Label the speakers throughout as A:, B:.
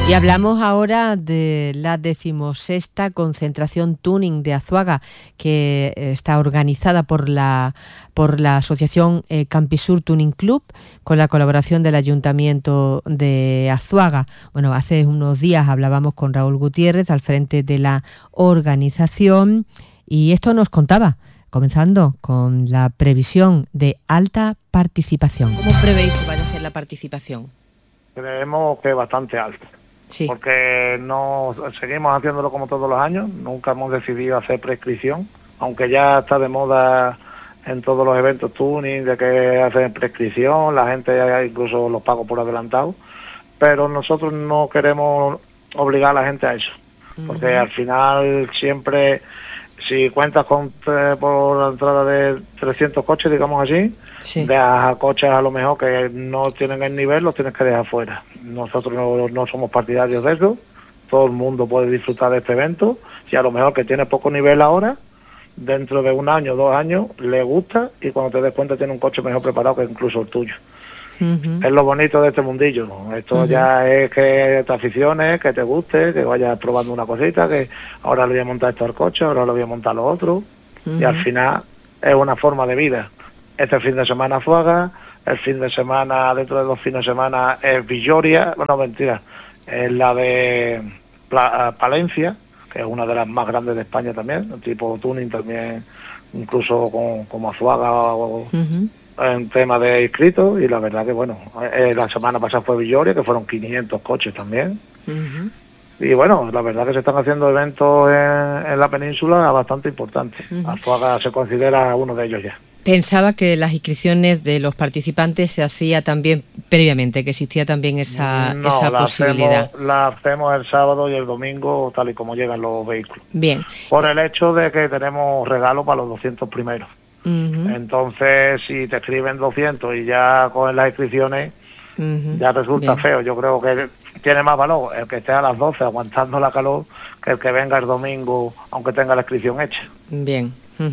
A: Y hablamos ahora de la 16ª concentración tuning de Azuaga, que está organizada por la asociación Campisur Tuning Club, con la colaboración del Ayuntamiento de Azuaga. Bueno, hace unos días hablábamos con Raúl Gutiérrez al frente de la organización y esto nos contaba, comenzando con la previsión de alta participación. ¿Cómo prevéis que vaya a ser la participación?
B: Creemos que es bastante alta. Sí. Porque no seguimos haciéndolo como todos los años, nunca hemos decidido hacer prescripción, aunque ya está de moda en todos los eventos tuning de que hacen prescripción, la gente incluso los paga por adelantado, pero nosotros no queremos obligar a la gente a eso, porque al final siempre, si cuentas con por la entrada de 300 coches, digamos así, sí, dejas a coches a lo mejor que no tienen el nivel, los tienes que dejar fuera. Nosotros no somos partidarios de eso, todo el mundo puede disfrutar de este evento, y a lo mejor que tiene poco nivel ahora, dentro de 1 año, 2 años, le gusta, y cuando te des cuenta tiene un coche mejor preparado que incluso el tuyo. Es lo bonito de este mundillo, ¿no? Esto ya es que te aficiones, que te guste, que vayas probando una cosita, que ahora le voy a montar esto al coche, ahora le voy a montar lo otro, y al final es una forma de vida. Este fin de semana Azuaga, el fin de semana, dentro de 2 fines de semana es Villoria, bueno, mentira, es la de Palencia, que es una de las más grandes de España también, tipo tuning también, incluso como Azuaga o en tema de inscritos, y la verdad que bueno, la semana pasada fue Villoria, que fueron 500 coches también. Y bueno, la verdad que se están haciendo eventos en la península bastante importantes. Azuaga se considera uno de ellos ya.
A: Pensaba que las inscripciones de los participantes se hacía también previamente, que existía también esa posibilidad.
B: La hacemos el sábado y el domingo, tal y como llegan los vehículos.
A: Bien.
B: Por el hecho de que tenemos regalo para los 200 primeros. Entonces, si te escriben 200 y ya cogen las inscripciones, ya resulta feo. Yo creo que tiene más valor el que esté a las 12 aguantando la calor que el que venga el domingo, aunque tenga la inscripción hecha.
A: Bien.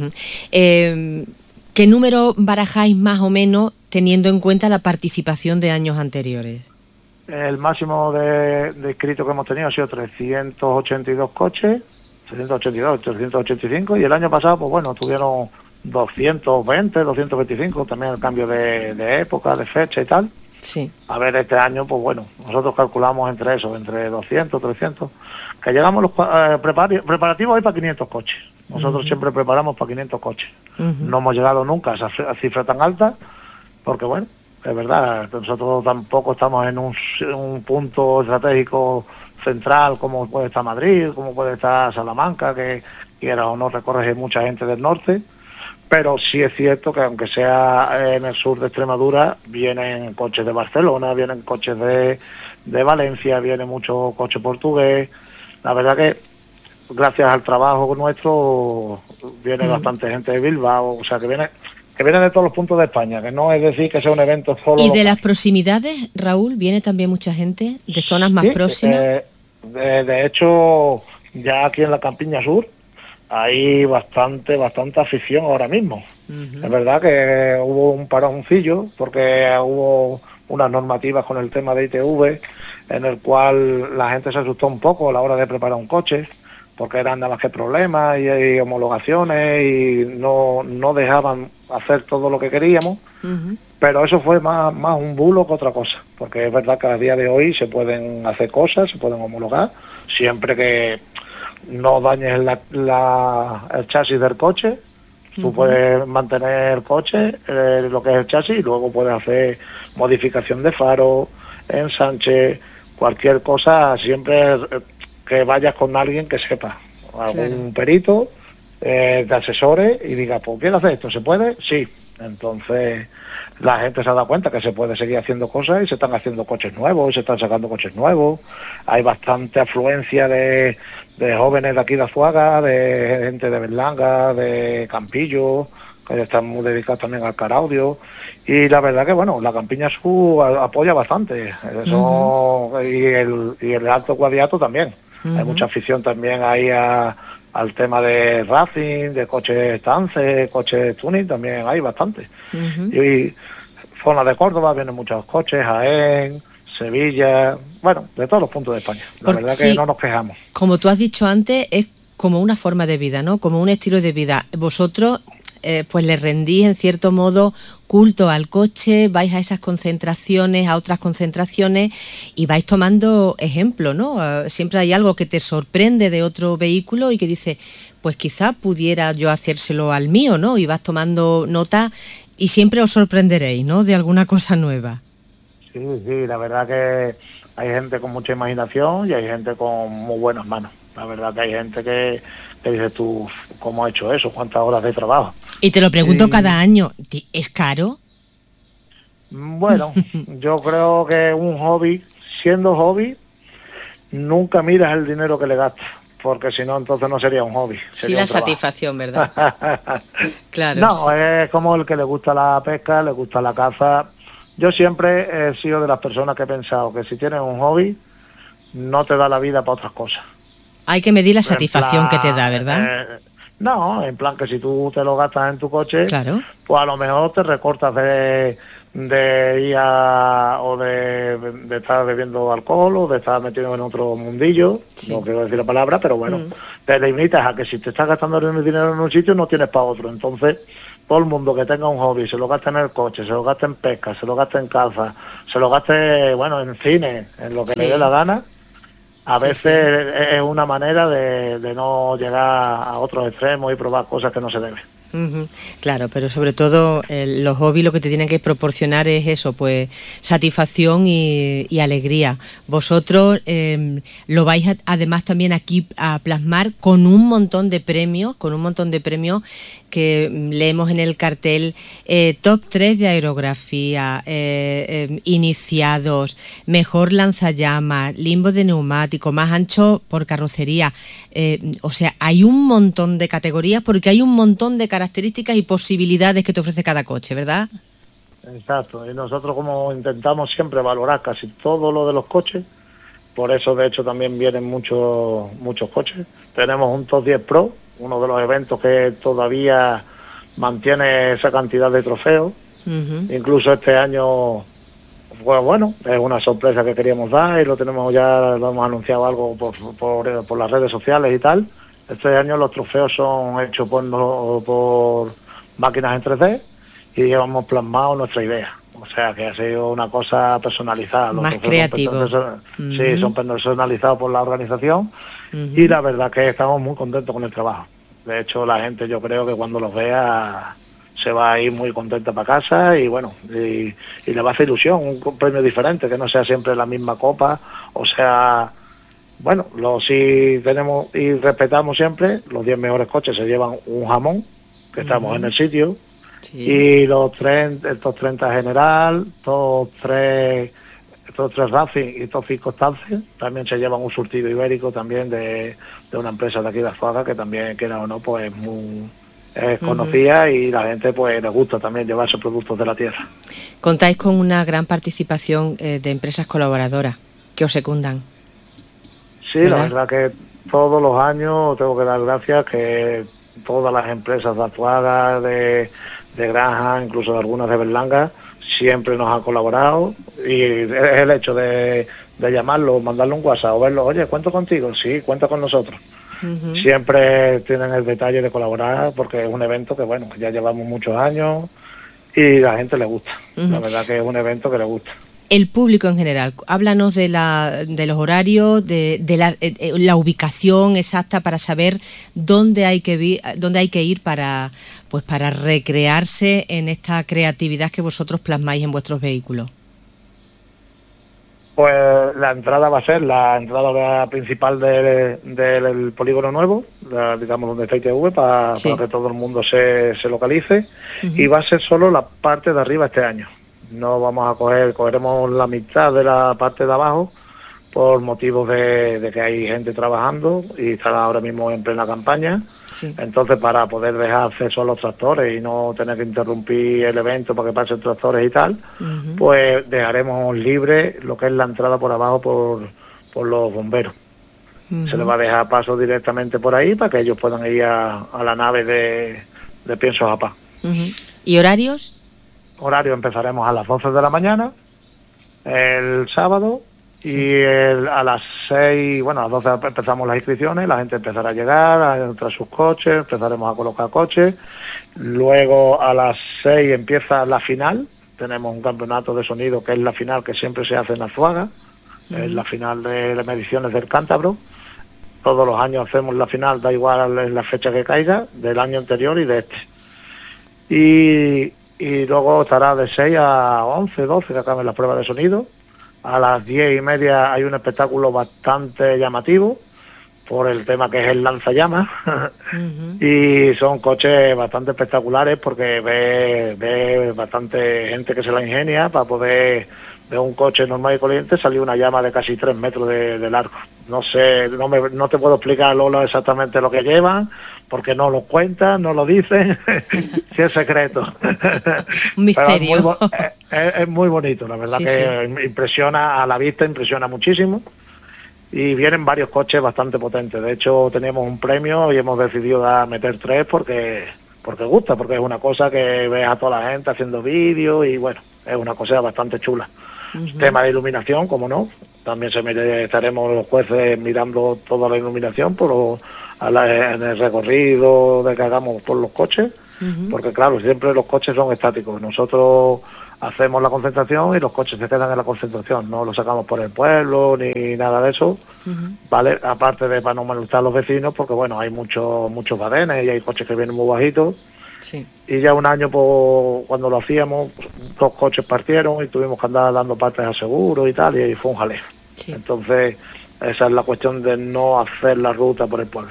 A: ¿Qué número barajáis más o menos teniendo en cuenta la participación de años anteriores?
B: El máximo de inscritos que hemos tenido ha sido 382 coches, 382, 385, y el año pasado, pues bueno, tuvieron 220, 225, también el cambio de época, de fecha y tal.
A: Sí.
B: A ver, este año, pues bueno, nosotros calculamos entre 200, 300, que llegamos los preparativos hay para 500 coches. Nosotros siempre preparamos para 500 coches. No hemos llegado nunca a esa cifra tan alta, porque bueno, es verdad, nosotros tampoco estamos en un punto estratégico central como puede estar Madrid, como puede estar Salamanca, que quiera o no recorre mucha gente del norte. Pero sí es cierto que aunque sea en el sur de Extremadura, vienen coches de Barcelona, vienen coches de Valencia, viene mucho coche portugués. La verdad que gracias al trabajo nuestro viene bastante gente de Bilbao, o sea que viene de todos los puntos de España, que no es decir que sea un evento solo
A: ¿Y de
B: local.
A: las proximidades, Raúl, viene también mucha gente de zonas más próximas?
B: De hecho, ya aquí en la Campiña Sur hay bastante afición ahora mismo. Es verdad que hubo un paroncillo porque hubo unas normativas con el tema de ITV en el cual la gente se asustó un poco a la hora de preparar un coche, porque eran nada más que problemas y homologaciones y no dejaban hacer todo lo que queríamos. Pero eso fue más un bulo que otra cosa, porque es verdad que a día de hoy se pueden hacer cosas, se pueden homologar, siempre que no dañes el chasis del coche. Tú puedes mantener el coche, lo que es el chasis, y luego puedes hacer modificación de faro, ensanche, cualquier cosa, siempre que vayas con alguien que sepa, algún perito, te asesore y diga, pues quiero hacer esto, ¿se puede? Sí. Entonces la gente se ha dado cuenta que se puede seguir haciendo cosas y se están haciendo coches nuevos, se están sacando coches nuevos. Hay bastante afluencia de jóvenes de aquí de Azuaga, de gente de Berlanga, de Campillo, que están muy dedicados también al car audio. Y la verdad que bueno, la Campiña Sur apoya bastante eso. Y el Alto Guadiato también. Hay mucha afición también ahí al tema de racing, de coches Tance, coches tuning, también hay bastante. Y zona de Córdoba vienen muchos coches, Jaén, Sevilla, bueno, de todos los puntos de España. La verdad que no nos quejamos.
A: Como tú has dicho antes, es como una forma de vida, ¿no? Como un estilo de vida. Vosotros pues le rendís en cierto modo culto al coche, vais a esas concentraciones, a otras concentraciones y vais tomando ejemplo, ¿no? Siempre hay algo que te sorprende de otro vehículo y que dice, pues quizá pudiera yo hacérselo al mío, ¿no? Y vas tomando nota y siempre os sorprenderéis, ¿no? De alguna cosa nueva.
B: Sí, la verdad que hay gente con mucha imaginación y hay gente con muy buenas manos. La verdad que hay gente que dice, tú, ¿cómo has hecho eso? ¿Cuántas horas de trabajo?
A: Y te lo pregunto cada año, ¿es caro?
B: Bueno, yo creo que un hobby, siendo hobby, nunca miras el dinero que le gastas, porque si no, entonces no sería un hobby.
A: Sería la satisfacción, ¿verdad? Claro.
B: No, sí. Es como el que le gusta la pesca, le gusta la caza. Yo siempre he sido de las personas que he pensado que si tienes un hobby, no te da la vida para otras cosas.
A: Hay que medir la satisfacción que te da, ¿verdad?
B: No, en plan que si tú te lo gastas en tu coche,
A: claro,
B: pues a lo mejor te recortas de ir o de estar bebiendo alcohol o de estar metido en otro mundillo, no quiero decir la palabra, pero bueno, te limitas a que si te estás gastando el dinero en un sitio no tienes para otro. Entonces, todo el mundo que tenga un hobby, se lo gasta en el coche, se lo gasta en pesca, se lo gasta en caza, se lo gaste, bueno, en cine, en lo que le dé la gana. A veces es una manera de no llegar a otros extremos y probar cosas que no se deben.
A: Claro, pero sobre todo los hobbies lo que te tienen que proporcionar es eso, pues satisfacción y alegría. Vosotros lo vais además también aquí a plasmar con un montón de premios, que leemos en el cartel, top 3 de aerografía, iniciados, mejor lanzallamas, limbo de neumático, más ancho por carrocería. O sea, hay un montón de categorías porque hay un montón de características y posibilidades que te ofrece cada coche, ¿verdad?
B: Exacto, y nosotros como intentamos siempre valorar casi todo lo de los coches, por eso de hecho también vienen muchos coches. Tenemos un Top 10 Pro, uno de los eventos que todavía mantiene esa cantidad de trofeos. Incluso este año, pues bueno, es una sorpresa que queríamos dar y lo hemos anunciado algo por las redes sociales y tal. Este año los trofeos son hechos por máquinas en 3D y llevamos plasmado nuestra idea. O sea, que ha sido una cosa personalizada.
A: Más creativo.
B: Sí, son personalizados por la organización y la verdad que estamos muy contentos con el trabajo. De hecho, la gente yo creo que cuando los vea se va a ir muy contenta para casa y bueno, y le va a hacer ilusión, un premio diferente, que no sea siempre la misma copa, o sea... Bueno, sí tenemos y respetamos siempre, los 10 mejores coches se llevan un jamón, que estamos en el sitio, y estos 30 general, estos tres Racing y estos 5 Stances, también se llevan un surtido ibérico también de una empresa de aquí de Azuaga, que también, quiera o no, pues es conocida y la gente pues le gusta también llevarse productos de la tierra.
A: Contáis con una gran participación de empresas colaboradoras que os secundan.
B: Sí, ¿verdad? La verdad que todos los años tengo que dar gracias que todas las empresas de Azuaga, de Granja, incluso de algunas de Berlanga, siempre nos han colaborado y es el hecho de llamarlo, mandarle un WhatsApp o verlo, oye, ¿cuento contigo? Sí, cuenta con nosotros. Siempre tienen el detalle de colaborar porque es un evento que, bueno, ya llevamos muchos años y a la gente le gusta. La verdad que es un evento que le gusta.
A: El público en general, háblanos de los horarios, de la ubicación exacta para saber dónde hay que ir para recrearse en esta creatividad que vosotros plasmáis en vuestros vehículos.
B: Pues la entrada va a ser la entrada principal del polígono nuevo, digamos donde está ITV, para que todo el mundo se localice, y va a ser solo la parte de arriba este año. No vamos a cogeremos la mitad de la parte de abajo por motivos de que hay gente trabajando y están ahora mismo en plena campaña. Entonces, para poder dejar acceso a los tractores y no tener que interrumpir el evento para que pasen tractores y tal, pues dejaremos libre lo que es la entrada por abajo por los bomberos. Se les va a dejar paso directamente por ahí para que ellos puedan ir a la nave de Pienso Japá.
A: ¿Y horarios?
B: Horario empezaremos a las 11 de la mañana el sábado. Sí. Y a las 6, bueno, a las 12 empezamos las inscripciones, la gente empezará a llegar, a entrar sus coches, empezaremos a colocar coches. Luego a las 6 empieza la final, tenemos un campeonato de sonido que es la final que siempre se hace en Azuaga, es la final de las mediciones del Cántabro. Todos los años hacemos la final, da igual la fecha que caiga, del año anterior y de este. Y luego estará de 6 a 11, 12 que acaben las pruebas de sonido. A las 10:30 hay un espectáculo bastante llamativo por el tema que es el lanzallamas. Y son coches bastante espectaculares porque ve bastante gente que se la ingenia para poder de un coche normal y corriente salir una llama de casi 3 metros de largo. No sé, no te puedo explicar, Lola, exactamente lo que llevan, porque no lo cuentan, no lo dicen, sí es secreto.
A: Un misterio.
B: Es muy bonito, la verdad, sí. Impresiona a la vista, impresiona muchísimo. Y vienen varios coches bastante potentes. De hecho, teníamos un premio y hemos decidido meter 3 porque gusta, porque es una cosa que ves a toda la gente haciendo vídeos y bueno, es una cosa bastante chula. Tema de iluminación, como no, también estaremos los jueces mirando toda la iluminación en el recorrido de que hagamos por los coches, porque claro, siempre los coches son estáticos. Nosotros hacemos la concentración y los coches se quedan en la concentración, no los sacamos por el pueblo ni nada de eso, ¿vale? Aparte de para no molestar a los vecinos, porque bueno, hay muchos badenes y hay coches que vienen muy bajitos. Sí. Y ya un año, pues, cuando lo hacíamos, 2 coches partieron y tuvimos que andar dando partes a seguro y tal, y fue un jaleo. Sí. Entonces, esa es la cuestión de no hacer la ruta por el pueblo.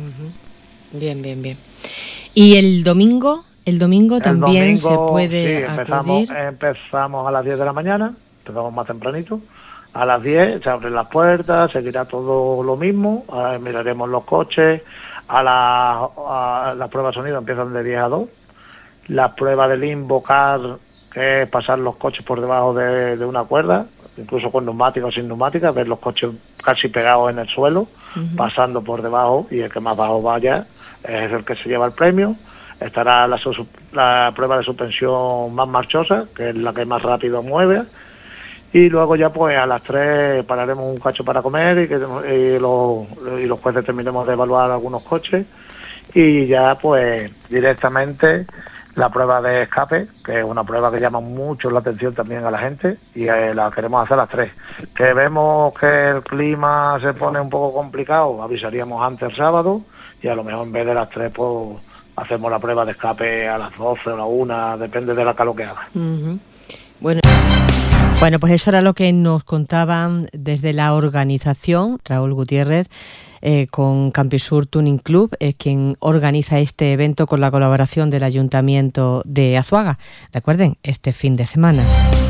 A: Bien. ¿Y el domingo? El domingo también se puede acudir.
B: Empezamos a las 10 de la mañana, empezamos más tempranito. A las 10 se abren las puertas, seguirá todo lo mismo, miraremos los coches. A las pruebas de sonido empiezan de 10 a 2. La prueba del invocar, que es pasar los coches por debajo de una cuerda, incluso con neumáticos o sin neumáticas, ver los coches casi pegados en el suelo, pasando por debajo, y el que más bajo vaya es el que se lleva el premio. Estará la prueba de suspensión más marchosa, que es la que más rápido mueve. Y luego ya pues a las 3 pararemos un cacho para comer y los jueces terminemos de evaluar algunos coches y ya pues directamente la prueba de escape, que es una prueba que llama mucho la atención también a la gente y la queremos hacer a las 3. Que vemos que el clima se pone un poco complicado, avisaríamos antes el sábado y a lo mejor en vez de las 3 pues hacemos la prueba de escape a las 12 o la 1, depende de la calor que haga.
A: Bueno, pues eso era lo que nos contaban desde la organización, Raúl Gutiérrez, con Campisur Tuning Club, quien organiza este evento con la colaboración del Ayuntamiento de Azuaga. Recuerden, este fin de semana.